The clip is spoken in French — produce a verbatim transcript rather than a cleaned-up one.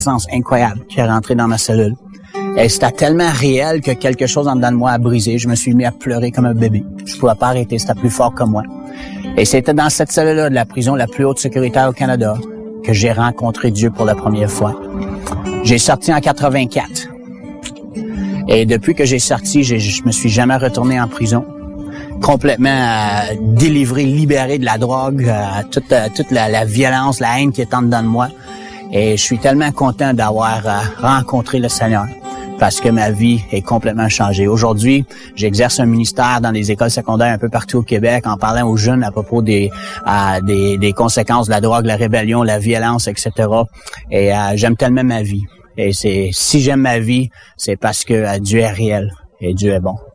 puissance incroyable qui est rentrée dans ma cellule. Et c'était tellement réel que quelque chose en dedans de moi a brisé. Je me suis mis à pleurer comme un bébé. Je pouvais pas arrêter, c'était plus fort que moi. Et c'était dans cette cellule-là de la prison la plus haute sécuritaire au Canada que j'ai rencontré Dieu pour la première fois. J'ai sorti en quatre-vingt-quatre. Et depuis que j'ai sorti, j'ai, je me suis jamais retourné en prison. Complètement euh, délivré, libéré de la drogue, euh, toute, euh, toute la, la violence, la haine qui est en dedans de moi. Et je suis tellement content d'avoir euh, rencontré le Seigneur parce que ma vie est complètement changée. Aujourd'hui, j'exerce un ministère dans les écoles secondaires un peu partout au Québec en parlant aux jeunes à propos des, euh, des, des conséquences de la drogue, la rébellion, la violence, et cetera. Et euh, j'aime tellement ma vie. Et c'est si j'aime ma vie, c'est parce que euh, Dieu est réel et Dieu est bon.